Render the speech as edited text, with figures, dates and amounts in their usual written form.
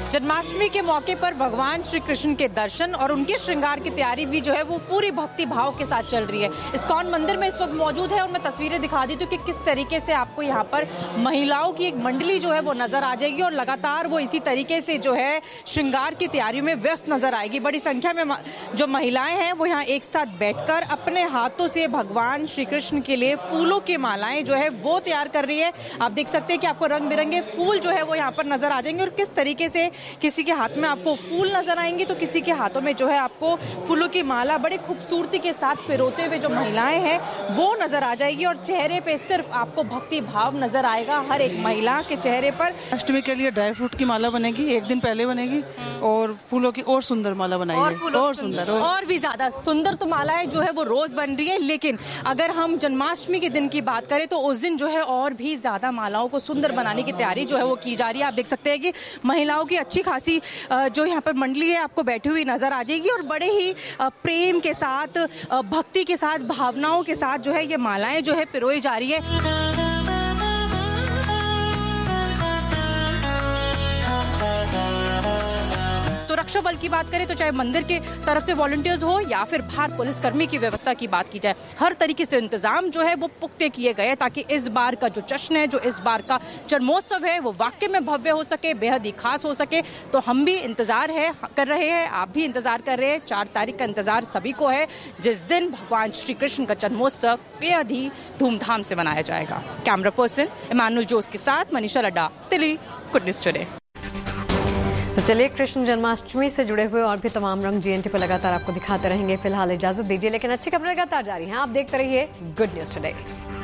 जन्माष्टमी के मौके पर भगवान श्री कृष्ण के दर्शन और उनके श्रृंगार की तैयारी भी जो है वो पूरी भक्ति भाव के साथ चल रही है। इस्कॉन मंदिर में इस वक्त मौजूद है और मैं तस्वीरें दिखा देती हूँ कि किस तरीके से आपको यहाँ पर महिलाओं की एक मंडली जो है वो नजर आ जाएगी और लगातार वो इसी तरीके से जो है श्रृंगार की तैयारियों में व्यस्त नजर आएगी। बड़ी संख्या में जो महिलाएं हैं वो यहाँ एक साथ बैठकर अपने हाथों से भगवान श्री कृष्ण के लिए फूलों की मालाएं जो है वो तैयार कर रही है। आप देख सकते हैं कि आपको रंग बिरंगे फूल जो है वो यहाँ पर नजर आ जाएंगे और किस तरीके से किसी के हाथ में आपको फूल नजर आएंगे तो किसी के हाथों में जो है आपको फूलों की माला बड़ी खूबसूरती के साथ पिरोते हुए जो महिलाएं हैं वो नजर आ जाएगी और चेहरे पे सिर्फ आपको भक्ति भाव नजर आएगा हर एक महिला के चेहरे पर। अष्टमी के लिए ड्राई फ्रूट की माला बनेगी, एक दिन पहले बनेगी और फूलों की और सुंदर माला बनाएगी और सुंदर और भी ज्यादा सुंदर तो मालाएं जो है वो रोज बन रही है। लेकिन अगर हम जन्माष्टमी के दिन की बात करें तो उस दिन जो है और भी ज्यादा मालाओं को सुंदर बनाने की तैयारी जो है वो की जा रही है। आप देख सकते हैं कि महिलाओं की अच्छी खासी जो यहाँ पर मंडली है आपको बैठी हुई नजर आ जाएगी और बड़े ही प्रेम के साथ, भक्ति के साथ, भावनाओं के साथ जो है ये मालाएं जो है पिरोई जा रही है। तो रक्षा बल की बात करें तो चाहे मंदिर के तरफ से वॉलंटियर्स हो या फिर बाहर पुलिसकर्मी की व्यवस्था की बात की जाए, हर तरीके से इंतजाम जो है वो पुख्ते किए गए ताकि इस बार का जो जश्न है, जो इस बार का जन्मोत्सव है वो वाकई में भव्य हो सके, बेहद ही खास हो सके। तो हम भी इंतजार कर रहे हैं, आप भी इंतजार कर रहे हैं। 4 तारीख का इंतजार सभी को है जिस दिन भगवान श्री कृष्ण का जन्मोत्सव बेहद ही धूमधाम से मनाया जाएगा। कैमरा पर्सन इमानुल जोस के साथ Manisha Ladda, Delhi, good news today. तो चलिए, कृष्ण जन्माष्टमी से जुड़े हुए और भी तमाम रंग जीएनटी पर लगातार आपको दिखाते रहेंगे। फिलहाल इजाजत दीजिए, लेकिन अच्छी खबरें लगातार जारी हैं। आप देखते रहिए गुड न्यूज टुडे।